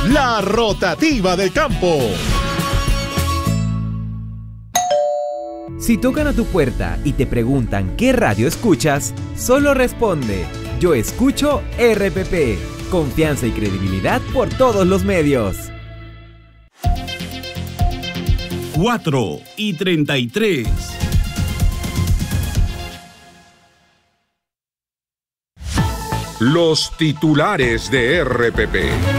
La rotativa del campo. Si tocan a tu puerta y te preguntan qué radio escuchas, solo responde: yo escucho RPP. Confianza y credibilidad por todos los medios. 4:33. Los titulares de RPP.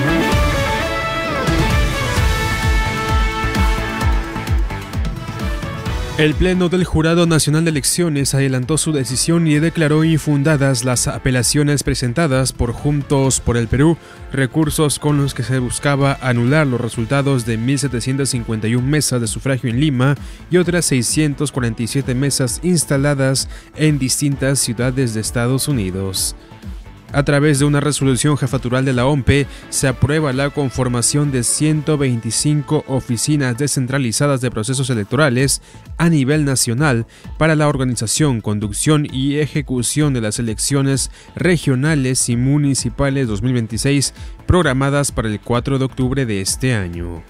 El Pleno del Jurado Nacional de Elecciones adelantó su decisión y declaró infundadas las apelaciones presentadas por Juntos por el Perú, recursos con los que se buscaba anular los resultados de 1.751 mesas de sufragio en Lima y otras 647 mesas instaladas en distintas ciudades de Estados Unidos. A través de una resolución jefatural de la OMPE, se aprueba la conformación de 125 oficinas descentralizadas de procesos electorales a nivel nacional para la organización, conducción y ejecución de las elecciones regionales y municipales 2026, programadas para el 4 de octubre de este año.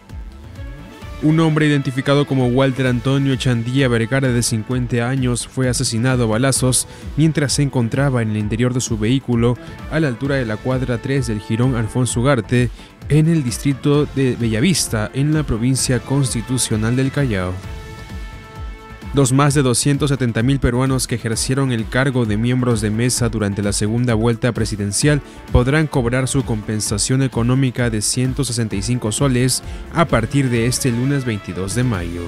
Un hombre identificado como Walter Antonio Echandía Vergara, de 50 años, fue asesinado a balazos mientras se encontraba en el interior de su vehículo a la altura de la cuadra 3 del Jirón Alfonso Ugarte, en el distrito de Bellavista, en la provincia constitucional del Callao. Los más de 270.000 peruanos que ejercieron el cargo de miembros de mesa durante la segunda vuelta presidencial podrán cobrar su compensación económica de 165 soles a partir de este lunes 22 de mayo.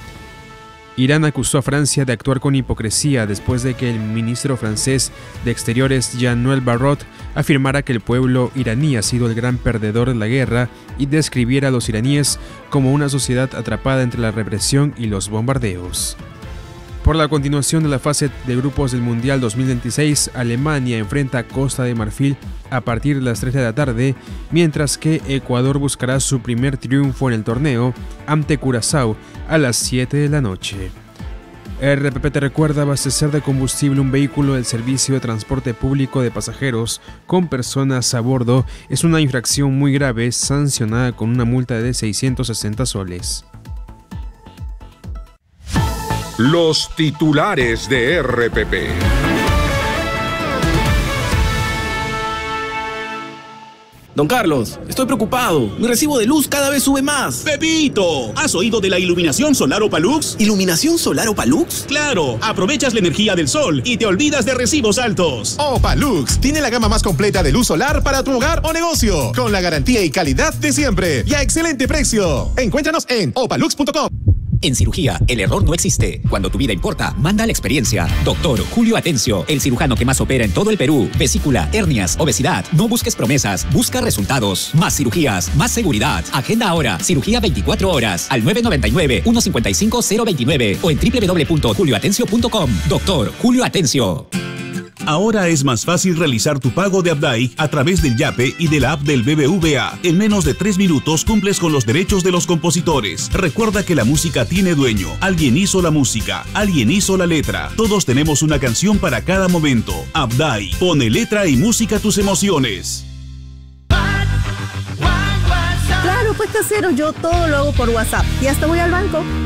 Irán acusó a Francia de actuar con hipocresía después de que el ministro francés de Exteriores Jean-Noël Barrot afirmara que el pueblo iraní ha sido el gran perdedor de la guerra y describiera a los iraníes como una sociedad atrapada entre la represión y los bombardeos. Por la continuación de la fase de grupos del Mundial 2026, Alemania enfrenta a Costa de Marfil a partir de las 3 de la tarde, mientras que Ecuador buscará su primer triunfo en el torneo ante Curazao a las 7 de la noche. RPP te recuerda: abastecer de combustible un vehículo del servicio de transporte público de pasajeros con personas a bordo es una infracción muy grave, sancionada con una multa de 660 soles. Los titulares de RPP. Don Carlos, estoy preocupado. Mi recibo de luz cada vez sube más. ¡Pepito! ¿Has oído de la iluminación solar Opalux? ¿Iluminación solar Opalux? ¡Claro! Aprovechas la energía del sol y te olvidas de recibos altos. Opalux tiene la gama más completa de luz solar para tu hogar o negocio, con la garantía y calidad de siempre y a excelente precio. Encuéntranos en opalux.com. En cirugía, el error no existe. Cuando tu vida importa, manda la experiencia. Doctor Julio Atencio, el cirujano que más opera en todo el Perú. Vesícula, hernias, obesidad. No busques promesas, busca resultados. Más cirugías, más seguridad. Agenda ahora. Cirugía 24 horas al 999-155-029 o en www.julioatencio.com. Doctor Julio Atencio. Ahora es más fácil realizar tu pago de Abdai a través del Yape y de la app del BBVA. En menos de 3 minutos cumples con los derechos de los compositores. Recuerda que la música tiene dueño. Alguien hizo la música, alguien hizo la letra. Todos tenemos una canción para cada momento. Abdai, pone letra y música a tus emociones. Claro, pues casero, yo todo lo hago por WhatsApp y hasta voy al banco.